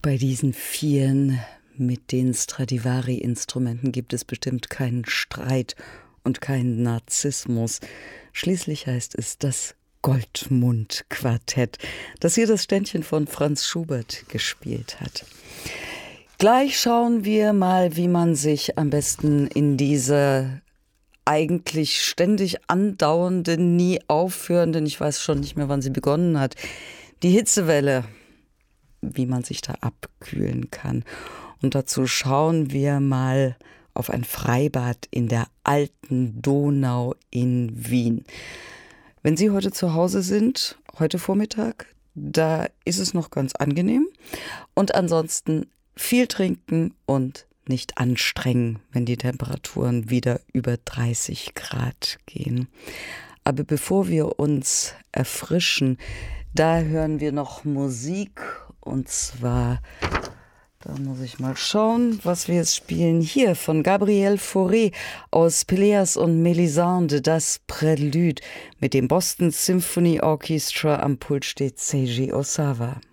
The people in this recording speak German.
Bei diesen Vieren mit den Stradivari-Instrumenten gibt es bestimmt keinen Streit und keinen Narzissmus. Schließlich heißt es das Goldmund-Quartett, das hier das Ständchen von Franz Schubert gespielt hat. Gleich schauen wir mal, wie man sich am besten in diese eigentlich ständig andauernden, nie aufhörenden, ich weiß schon nicht mehr, wann sie begonnen hat, die Hitzewelle, wie man sich da abkühlen kann. Und dazu schauen wir mal auf ein Freibad in der alten Donau in Wien. Wenn Sie heute zu Hause sind, heute Vormittag, da ist es noch ganz angenehm. Und ansonsten viel trinken und nicht anstrengen, wenn die Temperaturen wieder über 30 Grad gehen. Aber bevor wir uns erfrischen, da hören wir noch Musik. Und zwar, da muss ich mal schauen, was wir jetzt spielen. Hier von Gabriel Fauré aus Péléas und Mélisande, das Prälude. Mit dem Boston Symphony Orchestra am Pult steht Seiji Osawa.